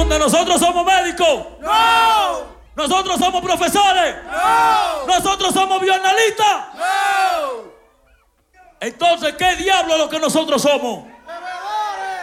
donde nosotros somos médicos. ¡No! Nosotros somos profesores. ¡No! Nosotros somos bioanalistas. ¡No! Entonces, ¿qué diablo es lo que nosotros somos?